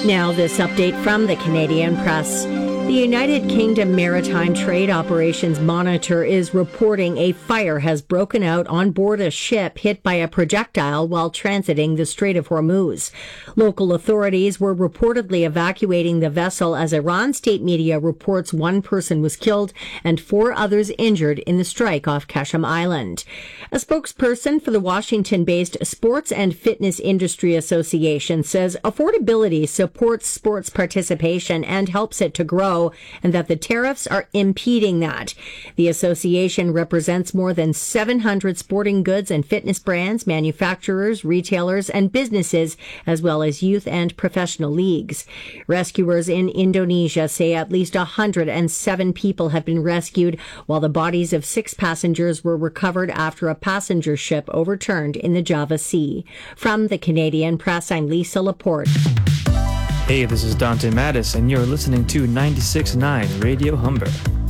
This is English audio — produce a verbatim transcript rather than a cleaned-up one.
Now, this update from the Canadian Press. The United Kingdom Maritime Trade Operations Monitor is reporting a fire has broken out on board a ship hit by a projectile while transiting the Strait of Hormuz. Local authorities were reportedly evacuating the vessel as Iran state media reports one person was killed and four others injured in the strike off Qashm Island. A spokesperson for the Washington-based Sports and Fitness Industry Association says affordability supports sports participation and helps it to grow, and that the tariffs are impeding that. The association represents more than seven hundred sporting goods and fitness brands, manufacturers, retailers, and businesses, as well as youth and professional leagues. Rescuers in Indonesia say at least one hundred seven people have been rescued, while the bodies of six passengers were recovered after a passenger ship overturned in the Java Sea. From the Canadian Press, I'm Lisa Laporte. Hey, this is Dante Mattis, and you're listening to ninety-six point nine Radio Humber.